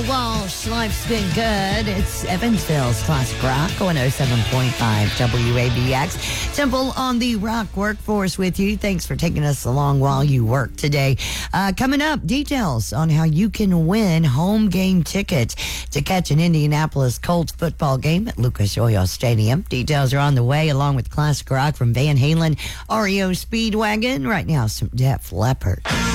Walsh, life's been good. It's Evansville's Classic Rock, 107.5 WABX. Temple on the Rock Workforce with you. Thanks for taking us along while you work today. Coming up, details on how you can win home game tickets to catch an Indianapolis Colts football game at Lucas Oil Stadium. Details are on the way, along with Classic Rock from Van Halen, REO Speedwagon. Right now, some Def Leppard.